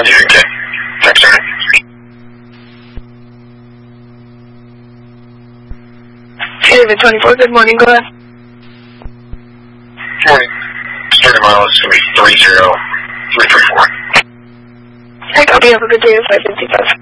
Okay. Thanks, sir. David 24, good morning, go ahead. Good morning. Starting mile is going to be 30334. Hey, copy, have a good day, 555.